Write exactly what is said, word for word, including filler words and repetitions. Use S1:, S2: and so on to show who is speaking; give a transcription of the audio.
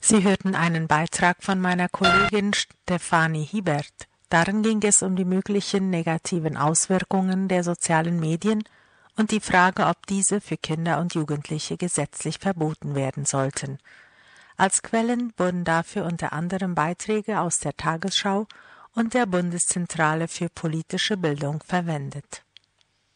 S1: Sie hörten einen Beitrag von meiner Kollegin Stefanie Hiebert. Darin ging es um die möglichen negativen Auswirkungen der sozialen Medien und die Frage, ob diese für Kinder und Jugendliche gesetzlich verboten werden sollten. Als Quellen wurden dafür unter anderem Beiträge aus der Tagesschau und der Bundeszentrale für politische Bildung verwendet.